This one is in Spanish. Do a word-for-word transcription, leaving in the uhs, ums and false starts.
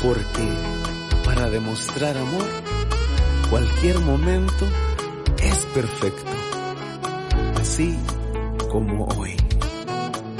porque para demostrar amor, cualquier momento es perfecto, así como hoy.